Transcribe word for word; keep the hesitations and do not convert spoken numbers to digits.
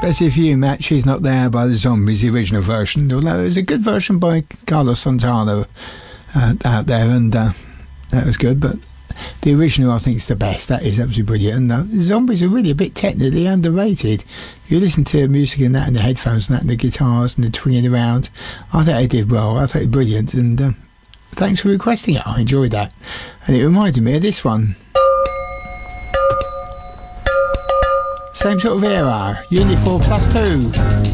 Especially for you, Matt, She's Not There by the Zombies, the original version. Although there's a good version by Carlos Santana uh, out there, and uh, that was good. But the original, I think, is the best. That is absolutely brilliant. And uh, the Zombies are really a bit technically underrated. If you listen to music and that, and the headphones and that, and the guitars and the twinging around, I think they did well. I think it was brilliant. And uh, thanks for requesting it. I enjoyed that. And it reminded me of this one. Same sort of era. Unit four plus two.